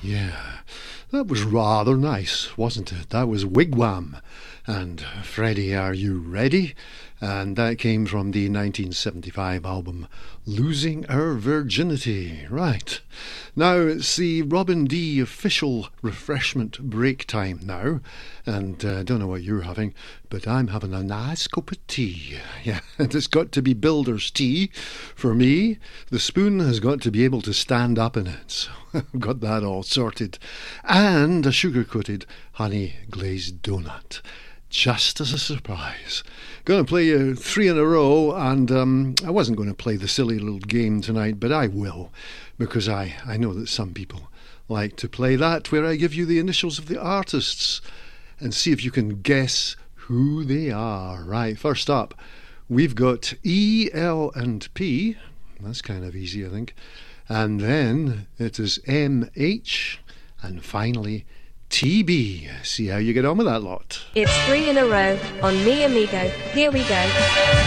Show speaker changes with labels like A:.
A: Yeah, that was rather nice, wasn't it? That was Wigwam. And Freddie, Are You Ready? And that came from the 1975 album Losing Our Virginity. Right. Now it's the Robin D official refreshment break time now. And I don't know what you're having, but I'm having a nice cup of tea. Yeah, and it's got to be builder's tea for me. The spoon has got to be able to stand up in it. So I've got that all sorted. And a sugar-coated honey glazed donut. Just as a surprise. Going to play 3 in a row, and I wasn't going to play the silly little game tonight, but I will, because I know that some people like to play that, where I give you the initials of the artists and see if you can guess who they are. Right, first up, we've got E, L and P. That's kind of easy, I think. And then it is M, H, and finally TB. See how you get on with that lot.
B: It's 3 in a row on Mi Amigo. Here we go.